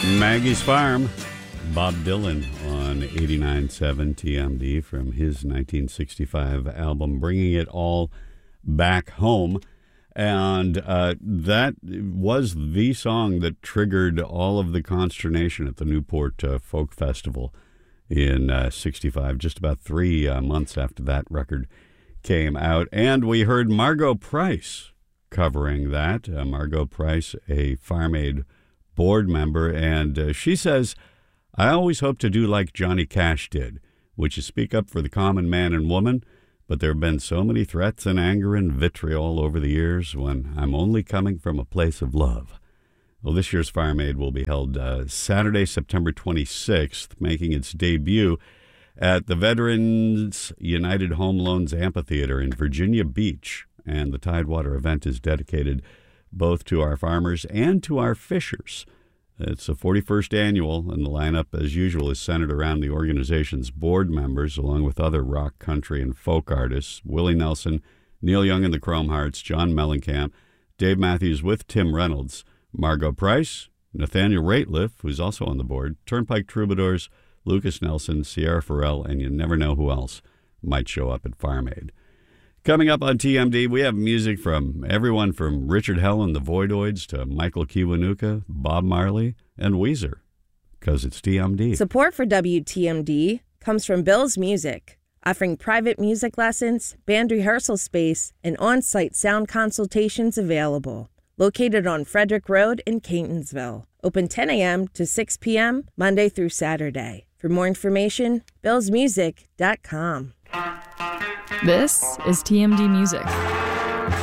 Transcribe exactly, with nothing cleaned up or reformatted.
Maggie's Farm, Bob Dylan on eighty-nine point seven T M D from his nineteen sixty-five album, Bringing It All Back Home. And uh, that was the song that triggered all of the consternation at the Newport uh, Folk Festival in uh, sixty-five, just about three uh, months after that record came out. And we heard Margo Price covering that. Uh, Margo Price, a Farm Aid board member, and uh, she says, I always hope to do like Johnny Cash did, which is speak up for the common man and woman, but there have been so many threats and anger and vitriol over the years when I'm only coming from a place of love. Well, this year's Farm Aid will be held uh, Saturday, September twenty-sixth, making its debut at the Veterans United Home Loans Amphitheater in Virginia Beach, and the Tidewater event is dedicated both to our farmers and to our fishers. It's the forty-first annual, and the lineup, as usual, is centered around the organization's board members, along with other rock, country, and folk artists: Willie Nelson, Neil Young and the Chrome Hearts, John Mellencamp, Dave Matthews with Tim Reynolds, Margo Price, Nathaniel Rateliff, who's also on the board, Turnpike Troubadours, Lucas Nelson, Sierra Farrell, and you never know who else might show up at Farm Aid. Coming up on T M D, we have music from everyone from Richard Hell and the Voidoids to Michael Kiwanuka, Bob Marley, and Weezer, because it's T M D. Support for W T M D comes from Bill's Music, offering private music lessons, band rehearsal space, and on-site sound consultations available. Located on Frederick Road in Catonsville. Open ten a.m. to six p.m. Monday through Saturday. For more information, bills music dot com. This is T M D Music.